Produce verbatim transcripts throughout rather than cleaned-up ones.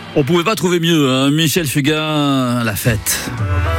On pouvait pas trouver mieux, hein. Michel Fugain, la fête.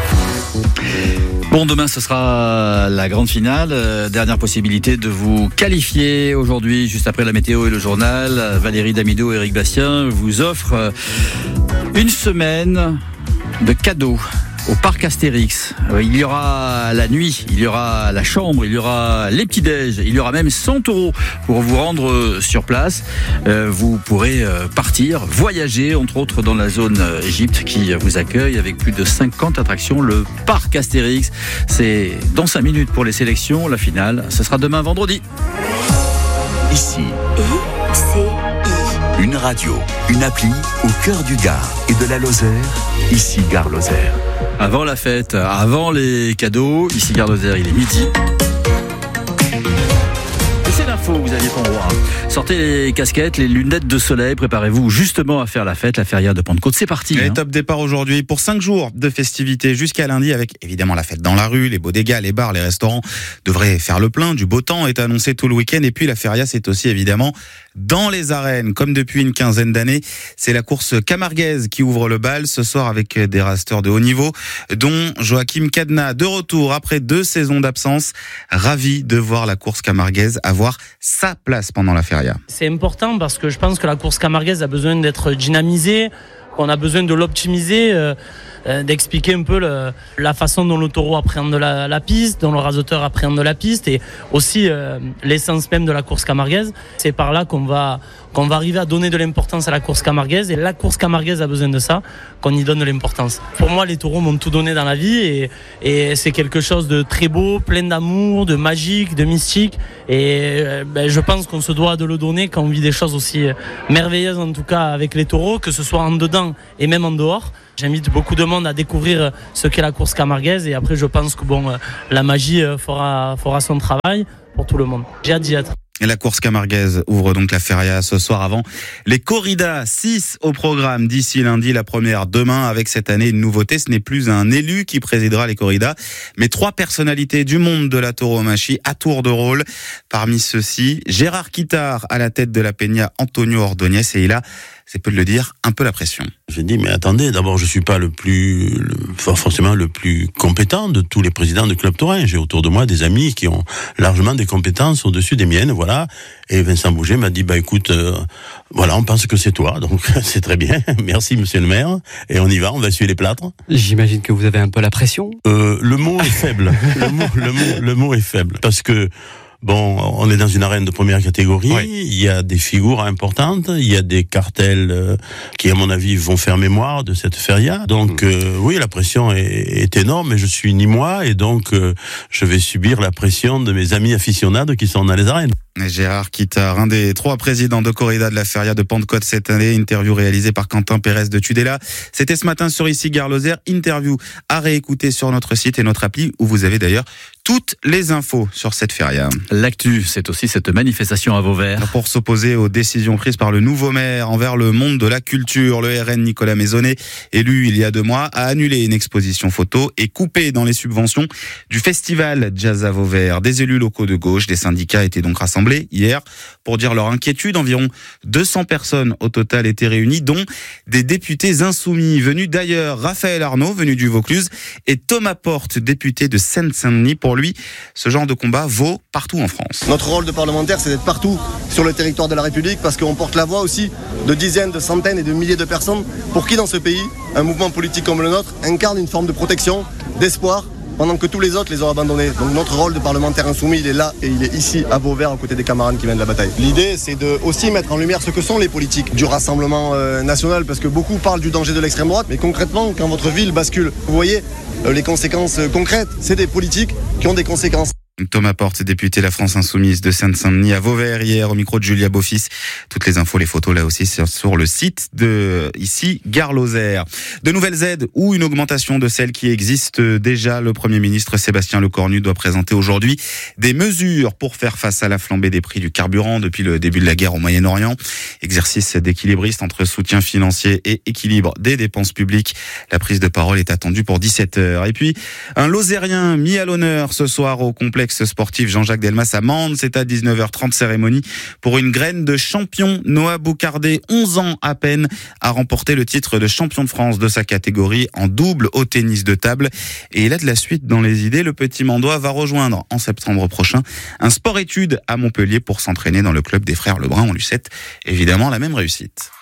Bon, demain, ce sera la grande finale. Euh, dernière possibilité de vous qualifier aujourd'hui, juste après la météo et le journal. Valérie Damido et Eric Bastien vous offrent euh, une semaine de cadeaux au parc Astérix. Il y aura la nuit, il y aura la chambre, il y aura les petits-déj, il y aura même cent euros pour vous rendre sur place. Euh, vous pourrez partir, voyager, entre autres dans la zone Égypte qui vous accueille avec plus de cinquante attractions. Le parc Astérix, c'est dans cinq minutes pour les sélections. La finale, ce sera demain vendredi. Ici, I C I. Une radio, une appli au cœur du Gard et de la Lozère. Ici, Gare Lozère. Avant la fête, avant les cadeaux, ici Gare Lozère, il est midi. Et c'est l'info, vous aviez pas le droit. Sortez les casquettes, les lunettes de soleil, préparez-vous justement à faire la fête, la feria de Pentecôte. C'est parti. Et hein. Top départ aujourd'hui pour cinq jours de festivités jusqu'à lundi avec évidemment la fête dans la rue, les bodegas, les bars, les restaurants devraient faire le plein. Du beau temps est annoncé tout le week-end et puis la feria c'est aussi évidemment dans les arènes. Comme depuis une quinzaine d'années, c'est la course camarguaise qui ouvre le bal ce soir avec des rasteurs de haut niveau dont Joachim Cadena de retour après deux saisons d'absence. Ravi de voir la course camarguaise avoir sa place pendant la feria. C'est important parce que je pense que la course camarguaise a besoin d'être dynamisée, qu'on a besoin de l'optimiser, euh, euh, d'expliquer un peu le, la façon dont le taureau appréhende la, la piste, dont le raseteur appréhende la piste et aussi euh, l'essence même de la course camarguaise. C'est par là qu'on va, qu'on va arriver à donner de l'importance à la course camarguaise et la course camarguaise a besoin de ça, qu'on y donne de l'importance. Pour moi, les taureaux m'ont tout donné dans la vie et, et c'est quelque chose de très beau, plein d'amour, de magique, de mystique et euh, ben, je pense qu'on se doit de le donner quand on vit des choses aussi merveilleuses en tout cas avec les taureaux, que ce soit en dedans et même en dehors. J'invite beaucoup de monde à découvrir ce qu'est la course camarguaise et après je pense que bon, la magie fera, fera son travail pour tout le monde. J'ai hâte d'y être. Et la course camarguaise ouvre donc la feria ce soir avant les corridas. six au programme d'ici lundi, la première demain avec cette année une nouveauté. Ce n'est plus un élu qui présidera les corridas, mais trois personnalités du monde de la tauromachie à tour de rôle. Parmi ceux-ci, Gérard Quittard à la tête de la Peña Antonio Ordóñez et il a, c'est peu de le dire, un peu la pression. J'ai dit, mais attendez, d'abord, je suis pas le plus, le, forcément le plus compétent de tous les présidents de clubs taurins. J'ai autour de moi des amis qui ont largement des compétences au-dessus des miennes, voilà. Et Vincent Bouget m'a dit, bah écoute, euh, voilà, on pense que c'est toi, donc c'est très bien. Merci, monsieur le maire. Et on y va, on va suivre les plâtres. J'imagine que vous avez un peu la pression. Euh, le mot est faible. le mot, le mot, le mot est faible. Parce que, bon, on est dans une arène de première catégorie, oui. Il y a des figures importantes, il y a des cartels euh, qui, à mon avis, vont faire mémoire de cette feria. Donc, euh, oui, la pression est, est énorme, mais je suis ni moi, et donc euh, je vais subir la pression de mes amis aficionados qui sont dans les arènes. Gérard Quittard, un des trois présidents de corrida de la feria de Pentecôte cette année, interview réalisée par Quentin Pérez de Tudela. C'était ce matin sur Ici Gare Lozère, interview à réécouter sur notre site et notre appli où vous avez d'ailleurs toutes les infos sur cette feria. L'actu, c'est aussi cette manifestation à Vauvert. Pour s'opposer aux décisions prises par le nouveau maire envers le monde de la culture, le R N Nicolas Maisonnet, élu il y a deux mois, a annulé une exposition photo et coupé dans les subventions du festival Jazz à Vauvert. Des élus locaux de gauche, des syndicats étaient donc rassemblés hier pour dire leur inquiétude. Environ deux cents personnes au total étaient réunies, dont des députés insoumis venus d'ailleurs. Raphaël Arnaud, venu du Vaucluse, et Thomas Porte, député de Seine-Saint-Denis. Pour lui, ce genre de combat vaut partout en France. Notre rôle de parlementaire, c'est d'être partout sur le territoire de la République parce qu'on porte la voix aussi de dizaines, de centaines et de milliers de personnes pour qui dans ce pays, un mouvement politique comme le nôtre incarne une forme de protection, d'espoir, pendant que tous les autres les ont abandonnés. Donc notre rôle de parlementaire insoumis, il est là et il est ici à Vauvert, aux côtés des camarades qui viennent de la bataille. L'idée, c'est de aussi mettre en lumière ce que sont les politiques du Rassemblement euh, national, parce que beaucoup parlent du danger de l'extrême droite, mais concrètement, quand votre ville bascule, vous voyez euh, les conséquences euh, concrètes, c'est des politiques qui ont des conséquences. Thomas Porte, député La France Insoumise de Seine-Saint-Denis à Vauvert hier au micro de Julia Beaufils. Toutes les infos, les photos là aussi c'est sur le site de ici Gare Lozère. De nouvelles aides ou une augmentation de celles qui existent déjà. Le Premier ministre Sébastien Lecornu doit présenter aujourd'hui des mesures pour faire face à la flambée des prix du carburant depuis le début de la guerre au Moyen-Orient. Exercice d'équilibriste entre soutien financier et équilibre des dépenses publiques. La prise de parole est attendue pour dix-sept heures. Et puis un Lozérien mis à l'honneur ce soir au complexe complexe sportif Jean-Jacques Delmas à Mende. C'est à dix-neuf heures trente, cérémonie pour une graine de champion. Noah Boucardet, onze ans à peine, a remporté le titre de champion de France de sa catégorie en double au tennis de table. Et il a de la suite dans les idées. Le petit Mandois va rejoindre en septembre prochain un sport-études à Montpellier pour s'entraîner dans le club des frères Lebrun. On lui souhaite évidemment la même réussite.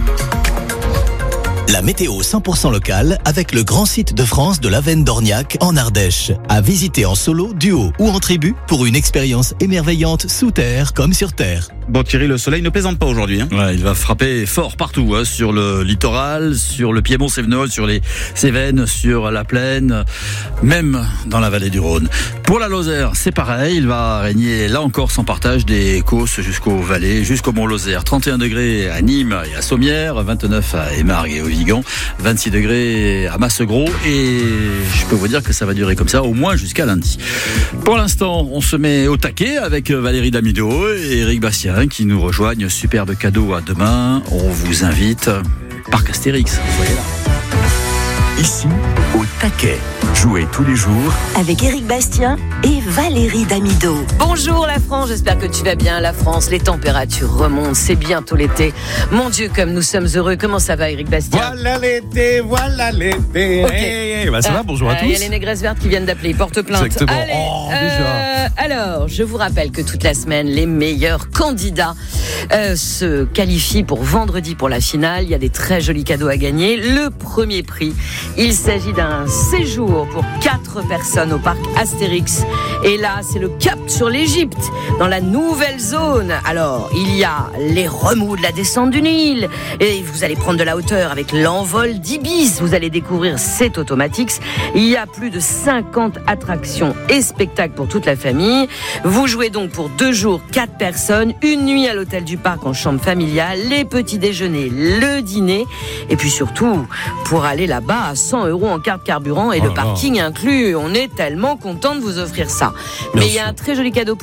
La météo cent pour cent locale avec le grand site de France de l'Avenne d'Orniac en Ardèche. À visiter en solo, duo ou en tribu pour une expérience émerveillante sous terre comme sur terre. Bon Thierry, le soleil ne plaisante pas aujourd'hui. Hein. Ouais, il va frapper fort partout, hein, sur le littoral, sur le Piémont-Cévenol, sur les Cévennes, sur la plaine, même dans la vallée du Rhône. Pour la Lozère, c'est pareil, il va régner là encore sans partage des Causses jusqu'au Valais, jusqu'au Mont-Lozère. trente et un degrés à Nîmes et à Sommières, vingt-neuf à Émargues et au Vigan, vingt-six degrés à Massegros, et je peux vous dire que ça va durer comme ça au moins jusqu'à lundi. Pour l'instant, on se met au taquet avec Valérie Damido et Éric Bastien qui nous rejoignent. Superbe cadeau à demain. On vous invite. Parc Astérix, soyez là. Ici, au taquet. Jouez tous les jours avec Éric Bastien et Valérie Damido. Bonjour la France, j'espère que tu vas bien. La France, les températures remontent, c'est bientôt l'été. Mon Dieu, comme nous sommes heureux. Comment ça va, Éric Bastien? Voilà l'été, voilà l'été. Okay. Hey, hey, bah ça va, bonjour à tous. Il y a les négresses vertes qui viennent d'appeler, ils portent plainte. Exactement. Allez, oh, euh, déjà. Alors, je vous rappelle que toute la semaine, les meilleurs candidats euh, se qualifient pour vendredi pour la finale. Il y a des très jolis cadeaux à gagner. Le premier prix, il s'agit d'un séjour pour quatre personnes au parc Astérix. Et là, c'est le cap sur l'Égypte, dans la nouvelle zone. Alors, il y a les remous de la descente du Nil. Et vous allez prendre de la hauteur avec l'envol d'Ibis. Vous allez découvrir cet Automatix. Il y a plus de cinquante attractions et spectacles pour toute la famille. Vous jouez donc pour deux jours, quatre personnes, une nuit à l'hôtel du parc en chambre familiale, les petits déjeuners, le dîner. Et puis surtout, pour aller là-bas à cent euros en carte carburant et oh le parking inclus. On est tellement content de vous offrir ça. Bien Mais il y a un très joli cadeau pour